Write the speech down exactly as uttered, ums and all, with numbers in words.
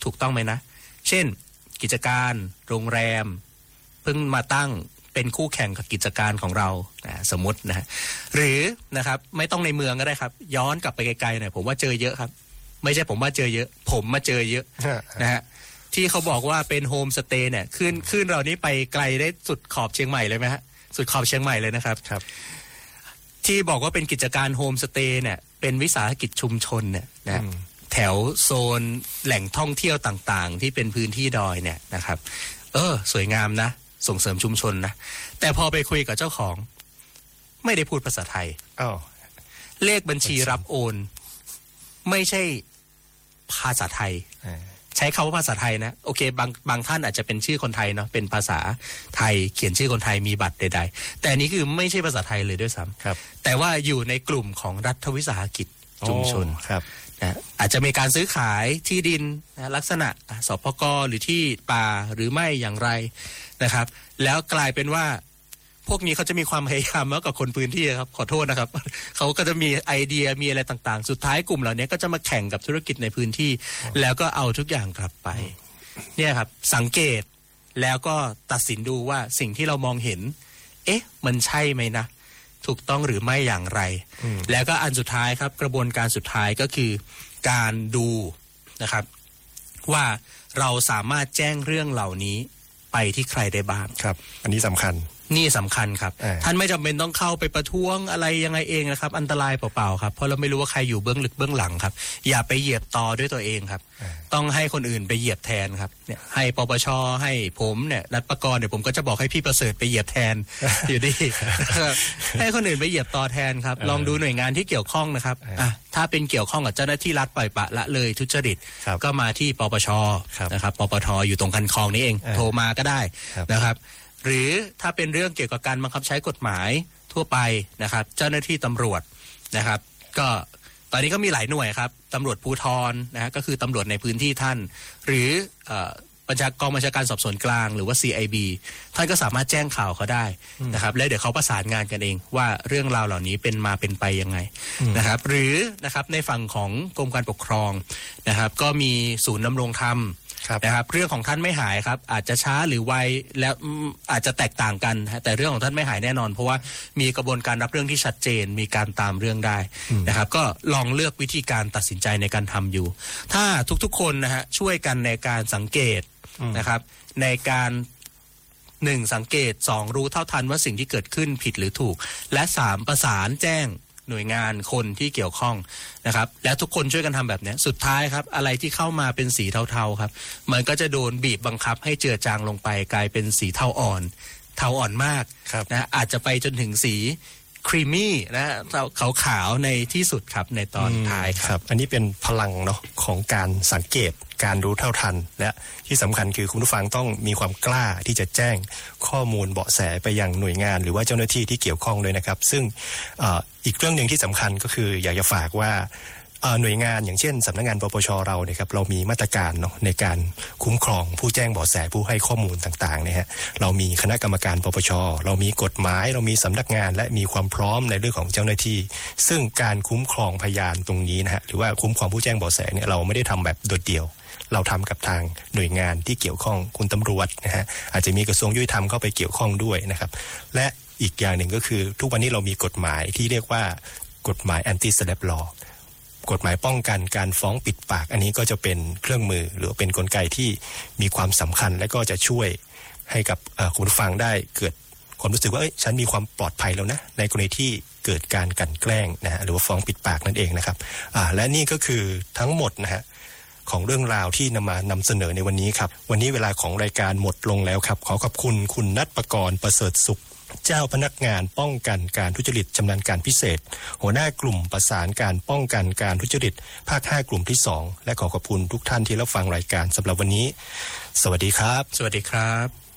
ถูกต้องไหมนะเช่นกิจการโรงแรมเพิ่งมาตั้งเป็นคู่แข่งกับกิจการของเราสมมตินะฮะหรือนะครับไม่ต้องในเมืองก็ได้ครับย้อนกลับไปไกลๆหน่อยผมว่าเจอเยอะครับไม่ใช่ผมว่าเจอเยอะผมมาเจอเยอะนะฮะที่เขาบอกว่าเป็นโฮมสเตย์เนี่ยขึ้นขึ้นเรานี้ไปไกลได้สุดขอบเชียงใหม่เลยไหมฮะสุดขอบเชียงใหม่เลยนะครับครับที่บอกว่าเป็นกิจการโฮมสเตย์เนี่ยเป็นวิสาหกิจชุมชนเนี่ยนะแถวโซนแหล่งท่องเที่ยวต่างๆที่เป็นพื้นที่ดอยเนี่ยนะครับเออสวยงามนะส่งเสริมชุมชนนะแต่พอไปคุยกับเจ้าของไม่ได้พูดภาษาไทยอ้าวเลขบัญชีรับโอนไม่ใช่ภาษาไทยใช้คำว่าภาษาไทยนะโอเคบางบางท่านอาจจะเป็นชื่อคนไทยเนาะเป็นภาษาไทยเขียนชื่อคนไทยมีบัตรใดๆแต่อันนี้คือไม่ใช่ภาษาไทยเลยด้วยซ้ำครับแต่ว่าอยู่ในกลุ่มของรัฐวิสาหกิจชุมชนครับนะอาจจะมีการซื้อขายที่ดินนะลักษณะสปก.หรือที่ป่าหรือไม่อย่างไรนะครับแล้วกลายเป็นว่าพวกนี้เขาจะมีความพยายามมากกว่าคนพื้นที่ครับขอโทษนะครับเขาก็จะมีไอเดียมีอะไรต่างๆสุดท้ายกลุ่มเหล่านี้ก็จะมาแข่งกับธุรกิจในพื้นที่แล้วก็เอาทุกอย่างกลับไปเนี่ยครับสังเกตแล้วก็ตัดสินดูว่าสิ่งที่เรามองเห็นเอ๊ะมันใช่ไหมนะถูกต้องหรือไม่อย่างไรแล้วก็อันสุดท้ายครับกระบวนการสุดท้ายก็คือการดูนะครับว่าเราสามารถแจ้งเรื่องเหล่านี้ไปที่ใครได้บ้างครับอันนี้สำคัญนี่สำคัญครับท่านไม่จำเป็นต้องเข้าไปประท้วงอะไรยังไงเองนะครับอันตรายเปล่าๆครับเพราะเราไม่รู้ว่าใครอยู่เบื้องลึกเบื้องหลังครับอย่าไปเหยียบตอด้วยตัวเองครับต้องให้คนอื่นไปเหยียบแทนครับเนี่ยให้ปปช.ให้ผมเนี่ยรัฐประกรณ์เดี๋ยวผมก็จะบอกให้พี่ประเสริฐไปเหยียบแทนอยู่ดีให้คนอื่นไปเหยียบตอแทนครับลองดูหน่วยงานที่เกี่ยวข้องนะครับอ่ะถ้าเป็นเกี่ยวข้องกับเจ้าหน้าที่รัฐปล่อยปละละเลยทุจริตก็มาที่ปปช.นะครับปปท.อยู่ตรงคันคลองนี้เองโทรมาก็ได้นะครับหรือถ้าเป็นเรื่องเกี่ยวกับการบังคับใช้กฎหมายทั่วไปนะครับเจ้าหน้าที่ตำรวจนะครับก็ตอนนี้ก็มีหลายหน่วยครับตำรวจภูธรนะฮะก็คือตำรวจในพื้นที่ท่านหรือบัญชากองบัญชาการสอบสวนกลางหรือว่า ซี ไอ บี ท่านก็สามารถแจ้งข่าวเขาได้นะครับแล้วเดี๋ยวเขาประสานงานกันเองว่าเรื่องราวเหล่านี้เป็นมาเป็นไปยังไงนะครับหรือนะครับในฝั่งของกรมการปกครองนะครับก็มีศูนย์ดำรงธรรมนะครับเรื่องของท่านไม่หายครับอาจจะช้าหรือไวแล้วอาจจะแตกต่างกันแต่เรื่องของท่านไม่หายแน่นอนเพราะว่ามีกระบวนการรับเรื่องที่ชัดเจนมีการตามเรื่องได้นะครับก็ลองเลือกวิธีการตัดสินใจในการทำอยู่ถ้าทุกๆคนนะฮะช่วยกันในการสังเกตนะครับในการหนึ่งสังเกตสองรู้เท่าทันว่าสิ่งที่เกิดขึ้นผิดหรือถูกและสามประสานแจ้งหน่วยงานคนที่เกี่ยวข้องนะครับและทุกคนช่วยกันทำแบบนี้สุดท้ายครับอะไรที่เข้ามาเป็นสีเทาๆครับมันก็จะโดนบีบบังคับให้เจือจางลงไปกลายเป็นสีเทาอ่อนเทาอ่อนมากนะอาจจะไปจนถึงสีครีมมี่นะขาวๆในที่สุดครับในตอนท้ายครับอันนี้เป็นพลังเนาะของการสังเกตการรู้เท่าทันและที่สำคัญคือคุณผู้ฟังต้องมีความกล้าที่จะแจ้งข้อมูลเบาะแสไปยังหน่วยงานหรือว่าเจ้าหน้าที่ที่เกี่ยวข้องเลยนะครับซึ่ง อ, อีกเรื่องหนึ่งที่สำคัญก็คืออยากจะฝากว่าหน่วยงานอย่างเช่นสำนักงานปปช.เราเนี่ยครับเรามีมาตรการเนาะในการคุ้มครองผู้แจ้งเบาะแสผู้ให้ข้อมูลต่างๆเนี่ยฮะเรามีคณะกรรมการปปช.เรามีกฎหมายเรามีสำนักงานและมีความพร้อมในเรื่องของเจ้าหน้าที่ซึ่งการคุ้มครองพยานตรงนี้นะฮะหรือว่าคุ้มครองผู้แจ้งเบาะแสเนี่ยเราไม่ได้ทำแบบโดดเดี่ยวเราทำกับทางหน่วยงานที่เกี่ยวข้องคุณตำรวจนะฮะอาจจะมีกระทรวงยุติธรรมเข้าไปเกี่ยวข้องด้วยนะครับและอีกอย่างหนึ่งก็คือทุกวันนี้เรามีกฎหมายที่เรียกว่ากฎหมาย anti slap law กฎหมายป้องกันการฟ้องปิดปากอันนี้ก็จะเป็นเครื่องมือหรือเป็นกลไกที่มีความสำคัญและก็จะช่วยให้กับคุณผู้ฟังได้เกิดความรู้สึกว่าเอ้ยฉันมีความปลอดภัยแล้วนะในกรณีที่เกิดการกลั่นแกล้งนะฮะหรือว่าฟ้องปิดปากนั่นเองนะครับอ่าและนี่ก็คือทั้งหมดนะฮะของเรื่องราวที่นำมานำเสนอในวันนี้ครับวันนี้เวลาของรายการหมดลงแล้วครับขอขอบคุณคุณณัฐประกรณ์ประเสริฐสุขเจ้าพนักงานป้องกันการทุจริตชำนาญการพิเศษหัวหน้ากลุ่มประสานการป้องกันการทุจริตภาคห้ากลุ่มที่สองและขอขอบคุณทุกท่านที่รับฟังรายการสำหรับวันนี้สวัสดีครับสวัสดีครับ